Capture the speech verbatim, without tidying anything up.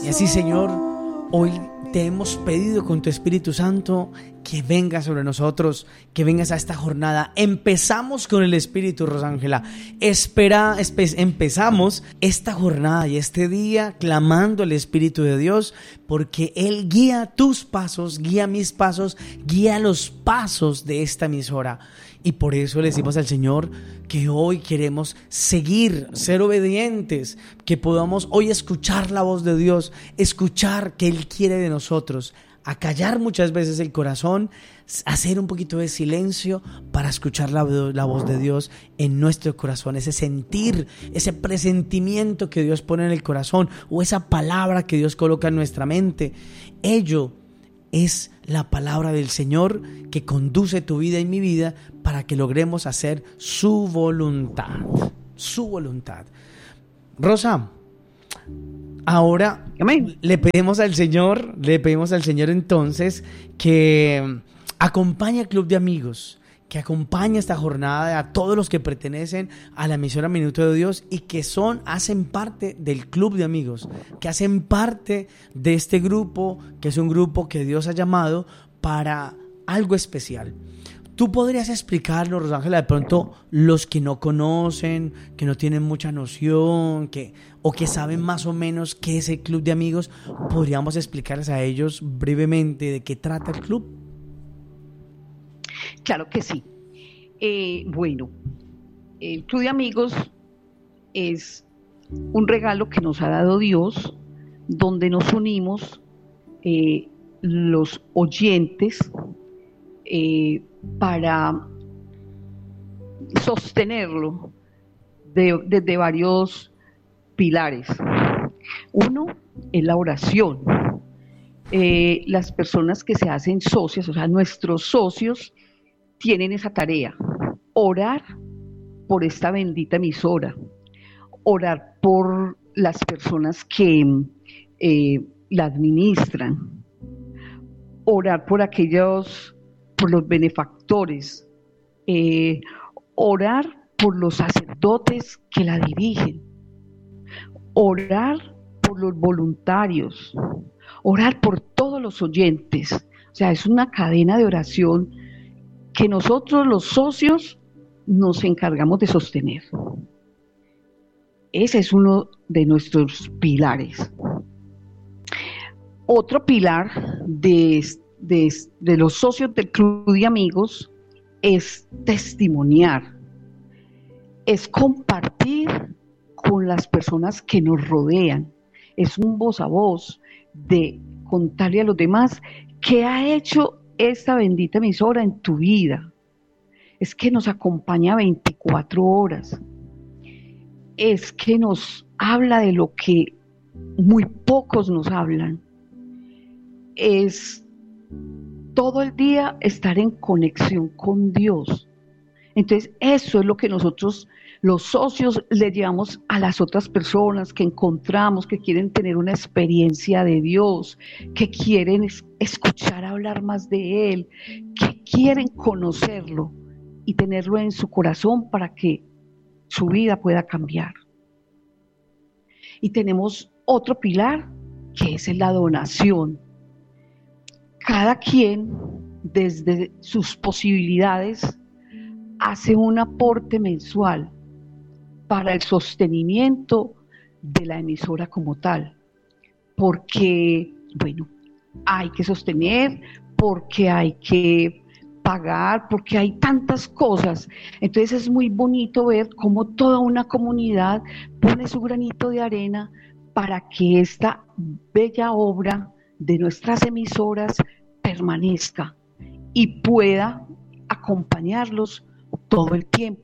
Y así, Señor, hoy te hemos pedido con tu Espíritu Santo que vengas sobre nosotros, que vengas a esta jornada. Empezamos con el Espíritu, Rosángela. Espera, espe- empezamos esta jornada y este día clamando al Espíritu de Dios, porque Él guía tus pasos, guía mis pasos, guía los pasos de esta emisora. Y por eso le decimos al Señor que hoy queremos seguir, ser obedientes, que podamos hoy escuchar la voz de Dios, escuchar que Él quiere de nosotros, acallar muchas veces el corazón, hacer un poquito de silencio para escuchar la, la voz de Dios en nuestro corazón, ese sentir, ese presentimiento que Dios pone en el corazón o esa palabra que Dios coloca en nuestra mente. Ello es la palabra del Señor que conduce tu vida y mi vida para que logremos hacer su voluntad, su voluntad. Rosa, ahora Amén. le pedimos al Señor, le pedimos al Señor entonces que acompañe al Club de Amigos, que acompañe esta jornada a todos los que pertenecen a la emisora Minuto de Dios y que son, hacen parte del Club de Amigos, que hacen parte de este grupo, que es un grupo que Dios ha llamado para algo especial. ¿Tú podrías explicarlo, Rosángela, de pronto los que no conocen, que no tienen mucha noción, que, o que saben más o menos qué es el Club de Amigos, podríamos explicarles a ellos brevemente de qué trata el club? Claro que sí. Eh, bueno, el Club de Amigos es un regalo que nos ha dado Dios, donde nos unimos eh, los oyentes eh, para sostenerlo de, desde varios pilares. Uno es la oración. Eh, las personas que se hacen socias, o sea, nuestros socios, tienen esa tarea: orar por esta bendita emisora, orar por las personas que eh, la administran, orar por aquellos, por los benefactores, eh, orar por los sacerdotes que la dirigen, orar por los voluntarios, orar por todos los oyentes. O sea, es una cadena de oración que nosotros los socios nos encargamos de sostener. Ese es uno de nuestros pilares. Otro pilar de, de, de los socios del Club de Amigos es testimoniar, es compartir con las personas que nos rodean, es un voz a voz de contarle a los demás qué ha hecho esta bendita emisora en tu vida. Es que nos acompaña veinticuatro horas. Es que nos habla de lo que muy pocos nos hablan. Es todo el día estar en conexión con Dios. Entonces, eso es lo que nosotros, los socios, le llevamos a las otras personas que encontramos, que quieren tener una experiencia de Dios, que quieren es- escuchar hablar más de Él, que quieren conocerlo y tenerlo en su corazón para que su vida pueda cambiar. Y tenemos otro pilar, que es la donación. Cada quien, desde sus posibilidades, hace un aporte mensual para el sostenimiento de la emisora como tal, porque, bueno, hay que sostener, porque hay que pagar, porque hay tantas cosas. Entonces es muy bonito ver cómo toda una comunidad pone su granito de arena para que esta bella obra de nuestras emisoras permanezca y pueda acompañarlos todo el tiempo.